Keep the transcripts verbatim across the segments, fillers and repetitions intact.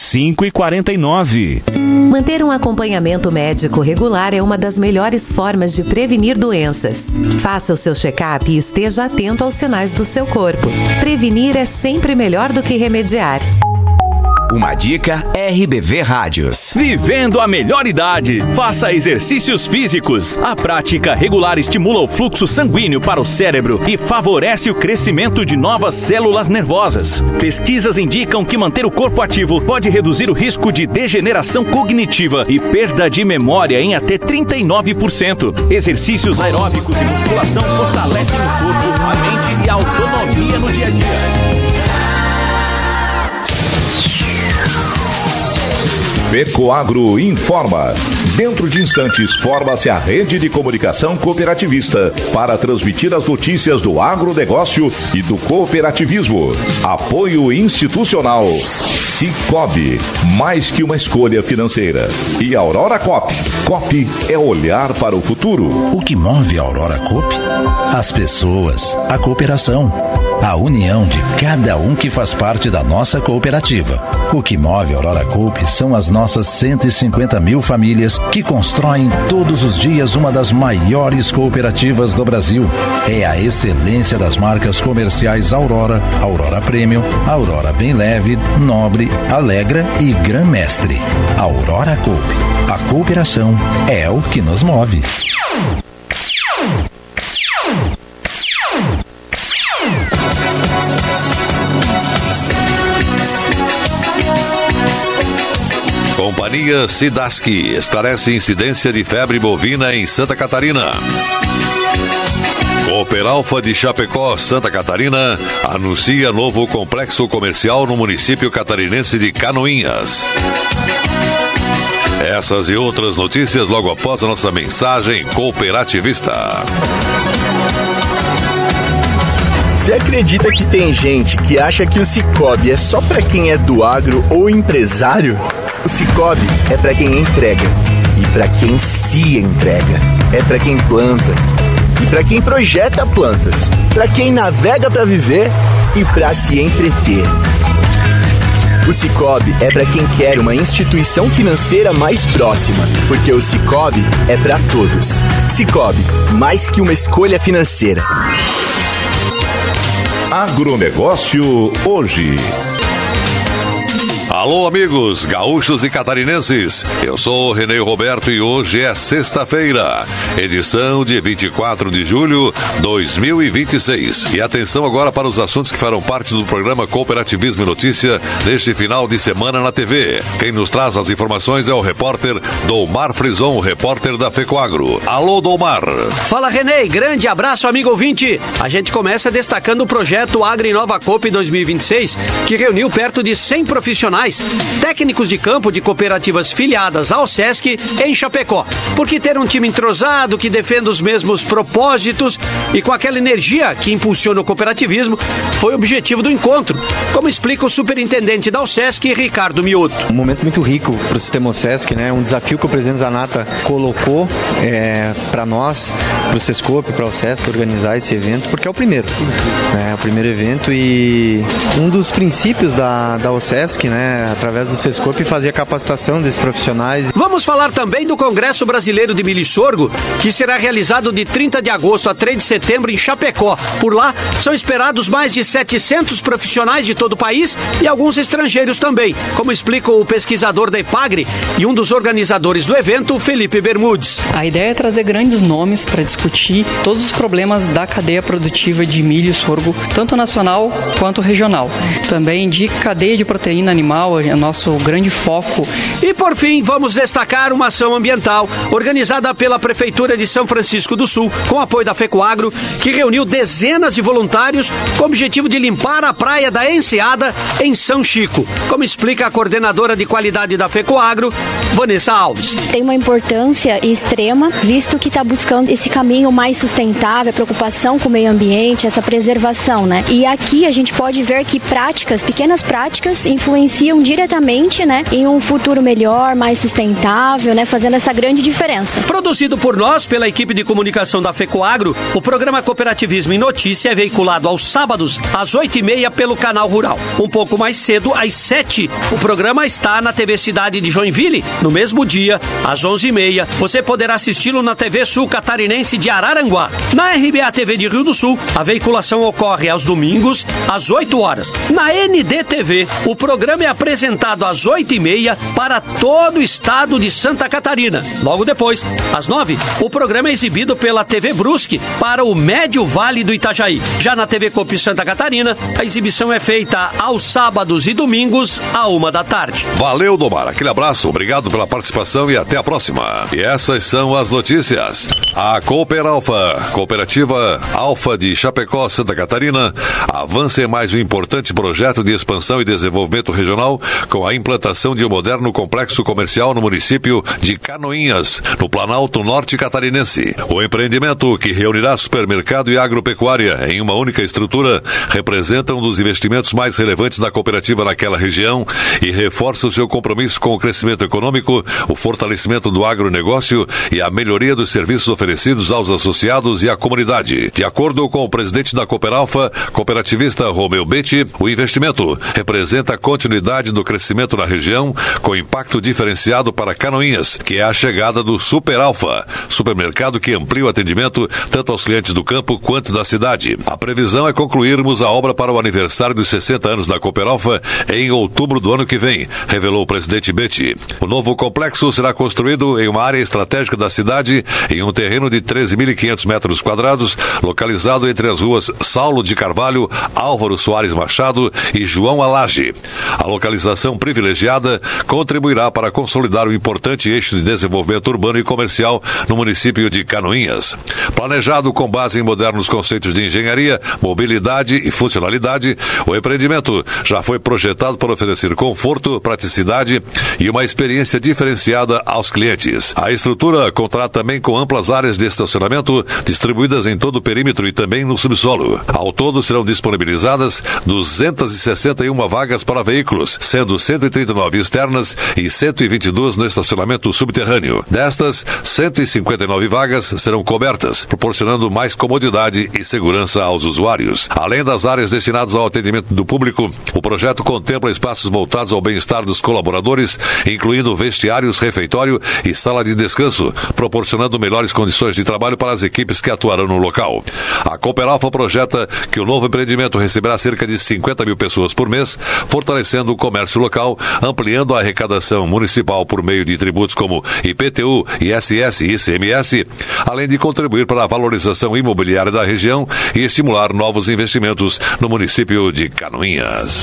cinco e quarenta e nove. Manter um acompanhamento médico regular é uma das melhores formas de prevenir doenças. Faça o seu check-up e esteja atento aos sinais do seu corpo. Prevenir é sempre melhor do que remediar. Uma dica R B V Rádios. Vivendo a melhor idade. Faça exercícios físicos. A prática regular estimula o fluxo sanguíneo para o cérebro e favorece o crescimento de novas células nervosas. Pesquisas indicam que manter o corpo ativo pode reduzir o risco de degeneração cognitiva e perda de memória em até trinta e nove por cento. Exercícios aeróbicos e musculação fortalecem o corpo, a mente e a autonomia no dia a dia. Fecoagro informa. Dentro de instantes, forma-se a rede de comunicação cooperativista para transmitir as notícias do agronegócio e do cooperativismo. Apoio institucional. Cicobi, mais que uma escolha financeira. E Aurora Coop. Coop é olhar para o futuro. O que move a Aurora Coop? As pessoas, a cooperação, a união de cada um que faz parte da nossa cooperativa. O que move a Aurora Coop são as nossas cento e cinquenta mil famílias que constroem todos os dias uma das maiores cooperativas do Brasil. É a excelência das marcas comerciais Aurora, Aurora Premium, Aurora Bem Leve, Nobre, Alegra e Gran Mestre. Aurora Coop. A cooperação é o que nos move. Companhia Sidaski esclarece incidência de febre bovina em Santa Catarina. Cooperalfa de Chapecó, Santa Catarina, anuncia novo complexo comercial no município catarinense de Canoinhas. Essas e outras notícias logo após a nossa mensagem cooperativista. Você acredita que tem gente que acha que o Cicobi é só pra quem é do agro ou empresário? O Cicobi é pra quem entrega e pra quem se entrega. É pra quem planta e pra quem projeta plantas. Pra quem navega pra viver e pra se entreter. O Cicobi é pra quem quer uma instituição financeira mais próxima, porque o Cicobi é pra todos. Cicobi, mais que uma escolha financeira. Agronegócio hoje. Alô, amigos gaúchos e catarinenses, eu sou o Renê Roberto e hoje é sexta-feira, edição de vinte e quatro de julho de dois mil e vinte e seis. E atenção agora para os assuntos que farão parte do programa Cooperativismo e Notícia neste final de semana na T V. Quem nos traz as informações é o repórter Domar Frison, repórter da Fecoagro. Alô, Domar. Fala, Renê, grande abraço, amigo ouvinte. A gente começa destacando o projeto Agri Nova Coop dois mil e vinte e seis, que reuniu perto de cem profissionais, técnicos de campo de cooperativas filiadas ao SESC em Chapecó. Porque ter um time entrosado que defenda os mesmos propósitos e com aquela energia que impulsiona o cooperativismo foi o objetivo do encontro, como explica o superintendente da SESC, Ricardo Miotto. Um momento muito rico para o sistema SESC, né? Um desafio que o presidente Zanata colocou é, para nós, para o Sescope, para o SESC organizar esse evento, porque é o primeiro, né? É o primeiro evento e um dos princípios da, da OSESC, né? Através do Sescope, fazer a capacitação desses profissionais. Vamos falar também do Congresso Brasileiro de Milho e Sorgo, que será realizado de trinta de agosto a três de setembro em Chapecó. Por lá, são esperados mais de setecentos profissionais de todo o país e alguns estrangeiros também, como explica o pesquisador da Epagre e um dos organizadores do evento, Felipe Bermudes. A ideia é trazer grandes nomes para discutir todos os problemas da cadeia produtiva de milho e sorgo, tanto nacional quanto regional. Também de cadeia de proteína animal, é o nosso grande foco. E por fim, vamos destacar uma ação ambiental organizada pela Prefeitura de São Francisco do Sul, com apoio da Fecoagro, que reuniu dezenas de voluntários com o objetivo de limpar a praia da Enseada em São Chico, como explica a coordenadora de qualidade da Fecoagro, Vanessa Alves. Tem uma importância extrema, visto que está buscando esse caminho mais sustentável, a preocupação com o meio ambiente, essa preservação, né? E aqui a gente pode ver que práticas, pequenas práticas, influenciam influenciam diretamente, né, em um futuro melhor, mais sustentável, né, fazendo essa grande diferença. Produzido por nós, pela equipe de comunicação da FECOAGRO, o programa Cooperativismo em Notícia é veiculado aos sábados, às oito e meia, pelo Canal Rural. Um pouco mais cedo, às sete, o programa está na T V Cidade de Joinville. No mesmo dia, às onze e meia, você poderá assisti-lo na T V Sul Catarinense de Araranguá. Na R B A T V de Rio do Sul, a veiculação ocorre aos domingos, às oito horas. Na N D T V, o programa é apresentado às oito e meia para todo o estado de Santa Catarina. Logo depois, às nove, o programa é exibido pela T V Brusque para o Médio Vale do Itajaí. Já na T V Copi Santa Catarina, a exibição é feita aos sábados e domingos, à uma da tarde. Valeu, Domar. Aquele abraço, obrigado pela participação e até a próxima. E essas são as notícias. A Cooper Alfa, Cooperativa Alfa de Chapecó, Santa Catarina, avança em mais um importante projeto de expansão e desenvolvimento regional com a implantação de um moderno complexo comercial no município de Canoinhas, no Planalto Norte Catarinense. O empreendimento, que reunirá supermercado e agropecuária em uma única estrutura, representa um dos investimentos mais relevantes da cooperativa naquela região e reforça o seu compromisso com o crescimento econômico, o fortalecimento do agronegócio e a melhoria dos serviços oferecidos aos associados e à comunidade. De acordo com o presidente da Cooper Alfa, cooperativista Romeu Betti, o investimento representa a continuidade do crescimento na região, com impacto diferenciado para Canoinhas, que é a chegada do Super Alfa, supermercado que amplia o atendimento tanto aos clientes do campo quanto da cidade. A previsão é concluirmos a obra para o aniversário dos sessenta anos da Cooper Alfa em outubro do ano que vem, revelou o presidente Betti. O novo complexo será construído em uma área estratégica da cidade, em um terreno de treze mil e quinhentos metros quadrados, localizado entre as ruas Saulo de Carvalho, Álvaro Soares Machado e João Alage. A localização privilegiada contribuirá para consolidar o importante eixo de desenvolvimento urbano e comercial no município de Canoinhas. Planejado com base em modernos conceitos de engenharia, mobilidade e funcionalidade, o empreendimento já foi projetado para oferecer conforto, praticidade e uma experiência diferenciada aos clientes. A estrutura contará também com amplas áreas de estacionamento distribuídas em todo o perímetro e também no subsolo. Ao todo serão disponibilizadas duzentas e sessenta e uma vagas para veículos, sendo cento e trinta e nove externas e cento e vinte e duas no estacionamento subterrâneo. Destas, cento e cinquenta e nove vagas serão cobertas, proporcionando mais comodidade e segurança aos usuários. Além das áreas destinadas ao atendimento do público, o projeto contempla espaços voltados ao bem-estar dos colaboradores, incluindo vestiários, refeitório e sala de descanso, proporcionando melhores condições de trabalho para as equipes que atuarão no local. A Cooper Alfa projeta que o novo empreendimento receberá cerca de cinquenta mil pessoas por mês, fortalecendo o comércio local, ampliando a arrecadação municipal por meio de tributos como I P T U, I S S e I C M S, além de contribuir para a valorização imobiliária da região e estimular novos investimentos no município de Canoinhas.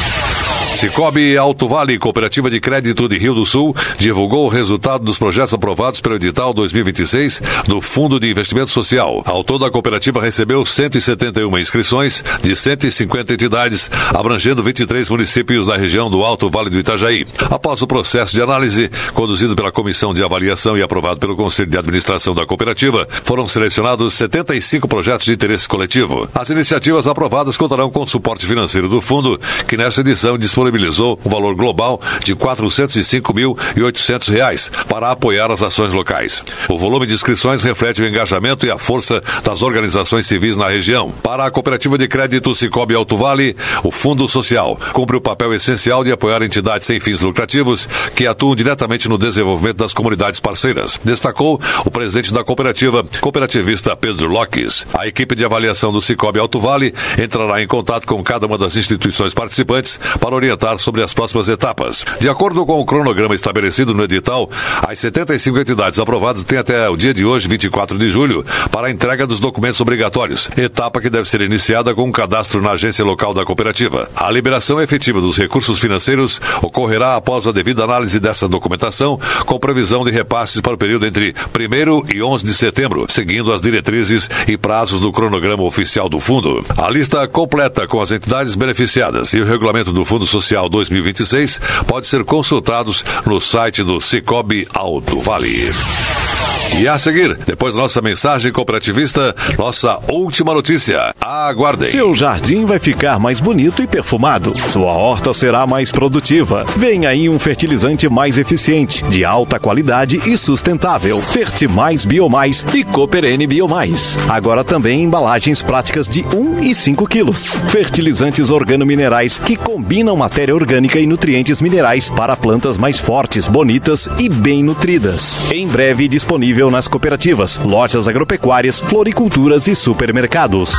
Cicobi Alto Vale, Cooperativa de Crédito de Rio do Sul, divulgou o resultado dos projetos aprovados pelo edital dois mil e vinte e seis do Fundo de Investimento Social. Ao todo, a cooperativa recebeu cento e setenta e uma inscrições de cento e cinquenta entidades, abrangendo vinte e três municípios da região do Alto Vale do Itajaí. Após o processo de análise, conduzido pela Comissão de Avaliação e aprovado pelo Conselho de Administração da cooperativa, foram selecionados setenta e cinco projetos de interesse coletivo. As iniciativas aprovadas contarão com o suporte financeiro do fundo, que nesta edição disponibilizou um valor global de quatrocentos e cinco mil e oitocentos reais para apoiar as ações locais. O volume de inscrições reflete o engajamento e a força das organizações civis na região. Para a Cooperativa de Crédito Cicobi Alto Vale, o Fundo Social cumpre o papel essencial de apoiar entidades sem fins lucrativos que atuam diretamente no desenvolvimento das comunidades parceiras, destacou o presidente da cooperativa, cooperativista Pedro Lopes. A equipe de avaliação do Cicobi Alto Vale entrará em contato com cada uma das instituições participantes para orientar sobre as próximas etapas. De acordo com o cronograma estabelecido no edital, as setenta e cinco entidades aprovadas têm até o dia de hoje, vinte e quatro de julho, para a entrega dos documentos obrigatórios, etapa que deve ser iniciada com um cadastro na agência local da cooperativa. A liberação efetiva dos recursos financeiros ocorrerá após a devida análise dessa documentação, com previsão de repasses para o período entre primeiro e onze de setembro, seguindo as diretrizes e prazos do cronograma oficial do fundo. A lista completa com as entidades beneficiadas e o regulamento do Fundo Social dois mil e vinte e seis pode ser consultados no site do Cicobi Alto Vale. E a seguir, depois da nossa mensagem cooperativista, nossa última notícia. Aguardem. Seu jardim vai ficar mais bonito e perfumado. Sua horta será mais produtiva. Vem aí um fertilizante mais eficiente, de alta qualidade e sustentável. Fertimais Biomais e Cooper N Biomais. Agora também embalagens práticas de um e cinco quilos. Fertilizantes organominerais que combinam matéria orgânica e nutrientes minerais para plantas mais fortes, bonitas e bem nutridas. Em breve disponível nas cooperativas, lojas agropecuárias, floriculturas e supermercados.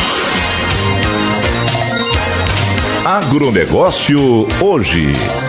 Agronegócio hoje.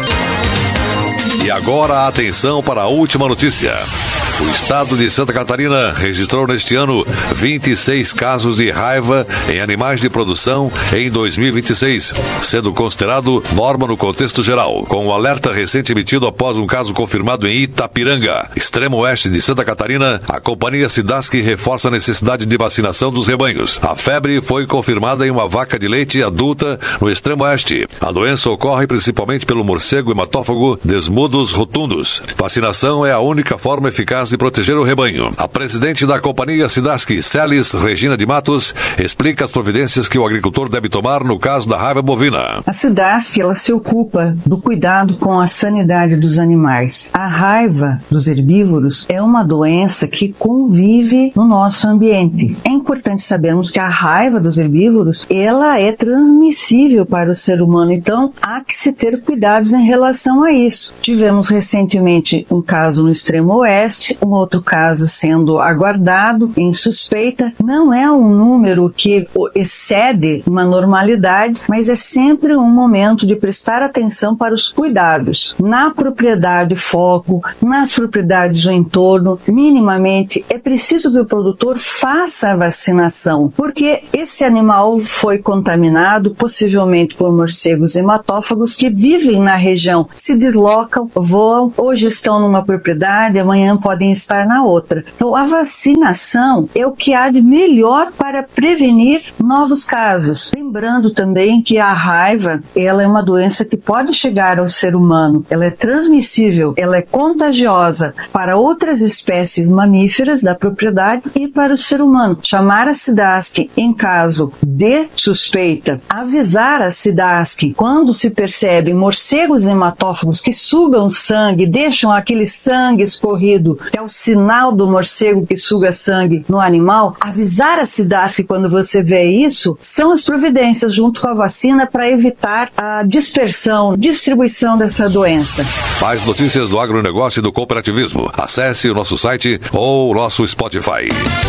E agora, atenção para a última notícia. O estado de Santa Catarina registrou neste ano vinte e seis casos de raiva em animais de produção em dois mil e vinte e seis, sendo considerado norma no contexto geral. Com um alerta recente emitido após um caso confirmado em Itapiranga, extremo oeste de Santa Catarina, a companhia Sidaski reforça a necessidade de vacinação dos rebanhos. A febre foi confirmada em uma vaca de leite adulta no extremo oeste. A doença ocorre principalmente pelo morcego hematófago Desmodus rotundus. Vacinação é a única forma eficaz de proteger o rebanho. A presidente da companhia Sidaski, Celis Regina de Matos, explica as providências que o agricultor deve tomar no caso da raiva bovina. A Sidaski, ela se ocupa do cuidado com a sanidade dos animais. A raiva dos herbívoros é uma doença que convive no nosso ambiente. É importante sabermos que a raiva dos herbívoros, ela é transmissível para o ser humano, então há que se ter cuidados em relação a isso. Tivemos recentemente um caso no extremo oeste, um outro caso sendo aguardado em suspeita. Não é um número que excede uma normalidade, mas é sempre um momento de prestar atenção para os cuidados na propriedade foco, nas propriedades do entorno. Minimamente é preciso que o produtor faça a vacinação, porque esse animal foi contaminado possivelmente por morcegos hematófagos que vivem na região, se deslocam, voam, hoje estão numa propriedade, amanhã podem estar na outra. Então a vacinação é o que há de melhor para prevenir novos casos. Lembrando também que a raiva, ela é uma doença que pode chegar ao ser humano. Ela é transmissível, ela é contagiosa para outras espécies mamíferas da propriedade e para o ser humano. Chamar a Sidaski em caso de suspeita, avisar a Sidaski quando se percebe morcegos hematófagos que sugam sangue, deixam aquele sangue escorrido, que é o sinal do morcego que suga sangue no animal. Avisar a Sidaski quando você vê isso, são as providências junto com a vacina para evitar a dispersão, distribuição dessa doença. Mais notícias do agronegócio e do cooperativismo. Acesse o nosso site ou o nosso Spotify.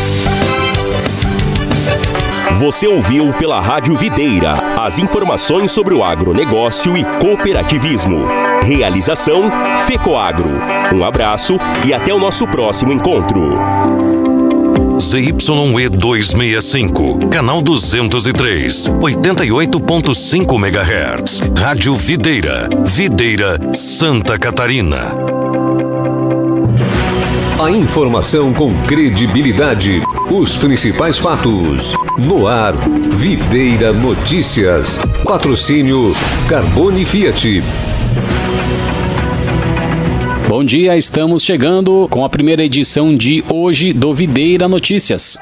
Você ouviu pela Rádio Videira as informações sobre o agronegócio e cooperativismo. Realização FECOAGRO. Um abraço e até o nosso próximo encontro. Z Y E duzentos e sessenta e cinco, canal duzentos e três, oitenta e oito ponto cinco megahertz. Rádio Videira, Videira, Santa Catarina. A informação com credibilidade. Os principais fatos. No ar, Videira Notícias. Patrocínio Carbone Fiat. Bom dia, estamos chegando com a primeira edição de hoje do Videira Notícias.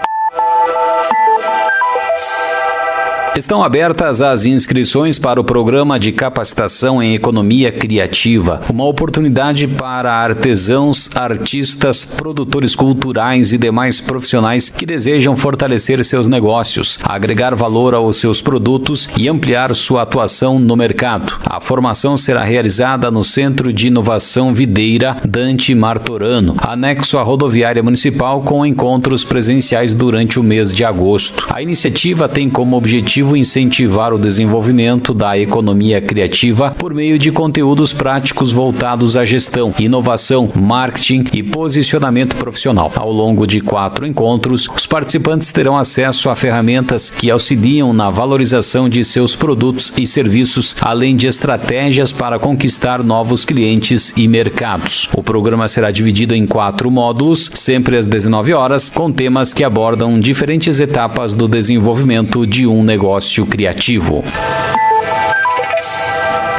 Estão abertas as inscrições para o programa de capacitação em economia criativa, uma oportunidade para artesãos, artistas, produtores culturais e demais profissionais que desejam fortalecer seus negócios, agregar valor aos seus produtos e ampliar sua atuação no mercado. A formação será realizada no Centro de Inovação Videira Dante Martorano, anexo à rodoviária municipal, com encontros presenciais durante o mês de agosto. A iniciativa tem como objetivo incentivar o desenvolvimento da economia criativa por meio de conteúdos práticos voltados à gestão, inovação, marketing e posicionamento profissional. Ao longo de quatro encontros, os participantes terão acesso a ferramentas que auxiliam na valorização de seus produtos e serviços, além de estratégias para conquistar novos clientes e mercados. O programa será dividido em quatro módulos, sempre às dezenove horas, com temas que abordam diferentes etapas do desenvolvimento de um negócio criativo.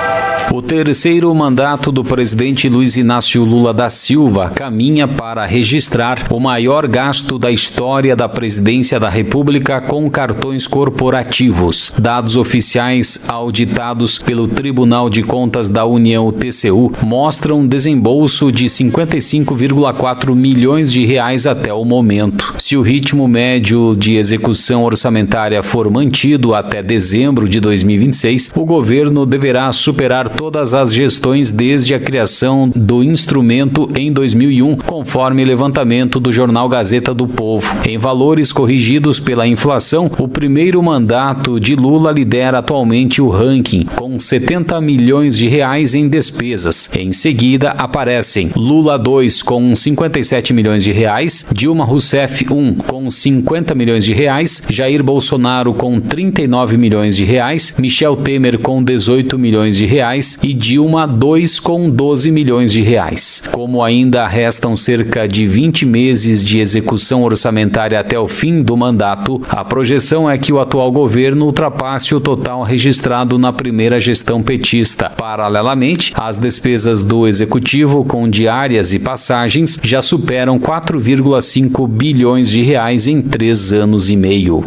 O terceiro mandato do presidente Luiz Inácio Lula da Silva caminha para registrar o maior gasto da história da presidência da República com cartões corporativos. Dados oficiais auditados pelo Tribunal de Contas da União, T C U, mostram desembolso de cinquenta e cinco vírgula quatro milhões de reais até o momento. Se o ritmo médio de execução orçamentária for mantido até dezembro de dois mil e vinte e seis, o governo deverá superar todas as gestões desde a criação do instrumento em dois mil e um, conforme levantamento do jornal Gazeta do Povo. Em valores corrigidos pela inflação, o primeiro mandato de Lula lidera atualmente o ranking, com setenta milhões de reais em despesas. Em seguida, aparecem Lula dois com cinquenta e sete milhões de reais, Dilma Rousseff um com cinquenta milhões de reais, Jair Bolsonaro com trinta e nove milhões de reais, Michel Temer com dezoito milhões de reais e Dilma dois com doze milhões de reais. Como ainda restam cerca de vinte meses de execução orçamentária até o fim do mandato, a projeção é que o atual governo ultrapasse o total registrado na primeira gestão petista. Paralelamente, as despesas do executivo com diárias e passagens já superam quatro vírgula cinco bilhões de reais em três anos e meio.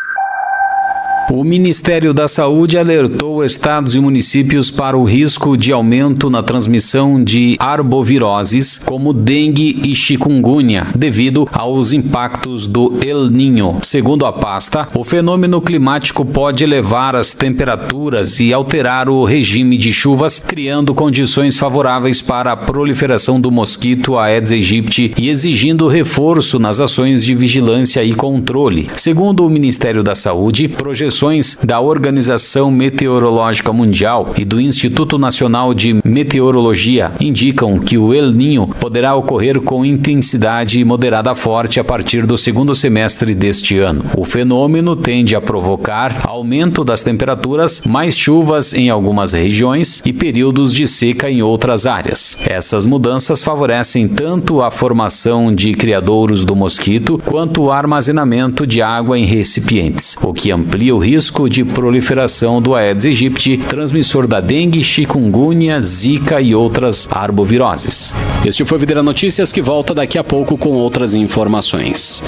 O Ministério da Saúde alertou estados e municípios para o risco de aumento na transmissão de arboviroses, como dengue e chikungunya, devido aos impactos do El Niño. Segundo a pasta, o fenômeno climático pode elevar as temperaturas e alterar o regime de chuvas, criando condições favoráveis para a proliferação do mosquito Aedes aegypti e exigindo reforço nas ações de vigilância e controle. Segundo o Ministério da Saúde, projeções da Organização Meteorológica Mundial e do Instituto Nacional de Meteorologia indicam que o El Niño poderá ocorrer com intensidade moderada forte a partir do segundo semestre deste ano. O fenômeno tende a provocar aumento das temperaturas, mais chuvas em algumas regiões e períodos de seca em outras áreas. Essas mudanças favorecem tanto a formação de criadouros do mosquito quanto o armazenamento de água em recipientes, o que amplia o risco de proliferação do Aedes aegypti, transmissor da dengue, chikungunya, zika e outras arboviroses. Este foi o Videira Notícias, que volta daqui a pouco com outras informações.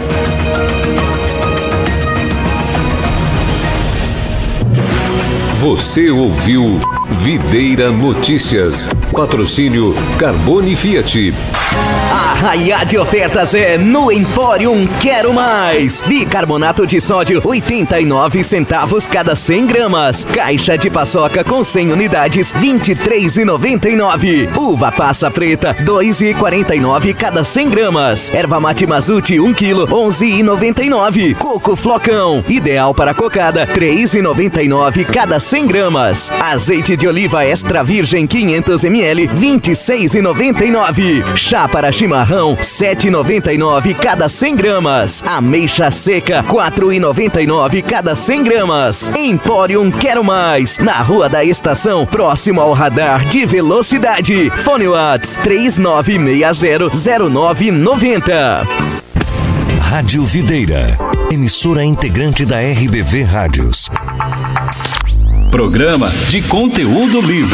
Você ouviu Videira Notícias. Patrocínio Carbone Fiat. Arraiá de ofertas é no Emporium Quero Mais. Bicarbonato de sódio, oitenta e nove centavos cada cem gramas. Caixa de paçoca com cem unidades, vinte e três reais e noventa e nove centavos. Uva passa preta, dois reais e quarenta e nove centavos cada cem gramas. Erva mate Mazute, um quilo, onze reais e noventa e nove centavos. Coco flocão, ideal para cocada, três reais e noventa e nove centavos cada cem gramas. Azeite de oliva extra virgem, quinhentos mililitros, vinte e seis reais e noventa e nove centavos. Chá para chimarrão, sete reais e noventa e nove centavos cada cem gramas. Ameixa seca, quatro reais e noventa e nove centavos cada cem gramas. Emporium Quero Mais, na Rua da Estação, próximo ao radar de velocidade. Fone Whats três nove seis zero zero nove nove zero. Rádio Videira, emissora integrante da R B V Rádios. Programa de conteúdo livre.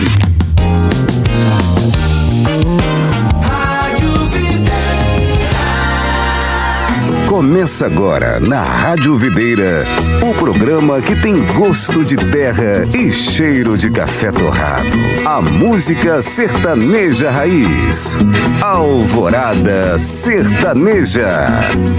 Começa agora na Rádio Videira, o programa que tem gosto de terra e cheiro de café torrado. A música sertaneja raiz. Alvorada Sertaneja.